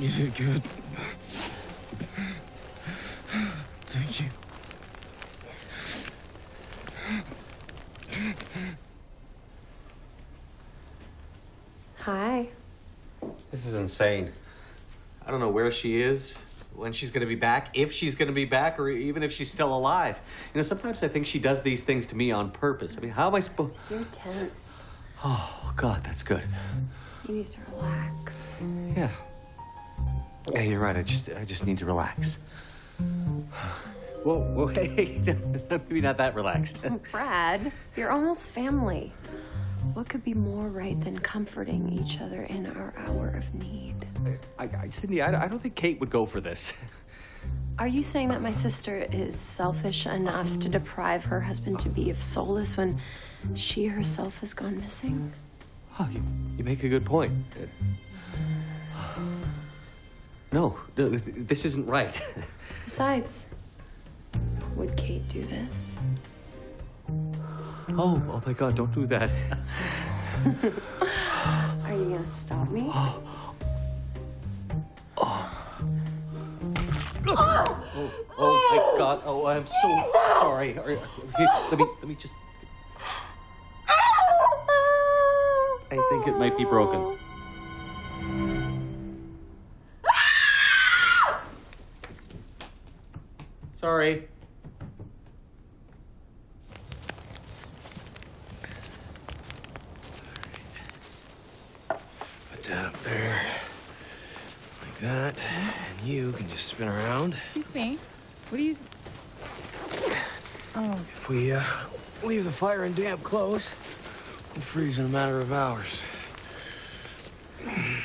You did good. Thank you. Hi. This is insane. I don't know where she is, when she's going to be back, if she's going to be back, or even if she's still alive. You know, sometimes I think she does these things to me on purpose. I mean, how am I supposed... You're tense. Oh, God, that's good. You need to relax. Yeah. Yeah, you're right. I just need to relax. Whoa, hey, maybe not that relaxed. Brad, you're almost family. What could be more right than comforting each other in our hour of need? Cindy, I don't think Kate would go for this. Are you saying that my sister is selfish enough to deprive her husband to be of solace when she herself has gone missing? Oh, you make a good point. No, this isn't right. Besides, would Kate do this? Oh my God, don't do that. Are you gonna stop me? Oh my God. Oh, I'm so sorry. Let me just... I think it might be broken. Sorry. Put that up there. Like that. And you can just spin around. Excuse me. What are you... Oh. If we leave the fire in damp clothes, we'll freeze in a matter of hours. And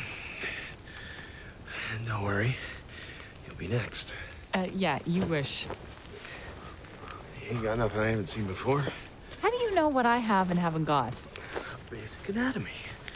don't worry, you'll be next. Yeah, you wish. You ain't got nothing I haven't seen before. How do you know what I have and haven't got? Basic anatomy.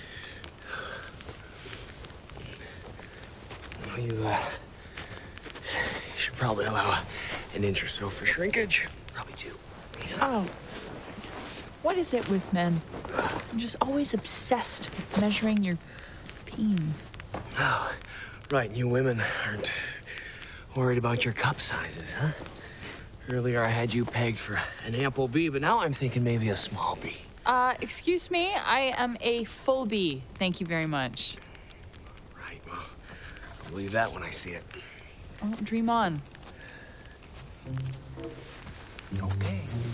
Well, you should probably allow an inch or so for shrinkage. Probably two. Yeah. Oh. What is it with men? I'm just always obsessed with measuring your peens. Oh, right. You women aren't worried about your cup sizes, huh? Earlier I had you pegged for an ample B, but now I'm thinking maybe a small B. Excuse me, I am a full B. Thank you very much. Right, well, I'll believe that when I see it. Oh, dream on. Okay.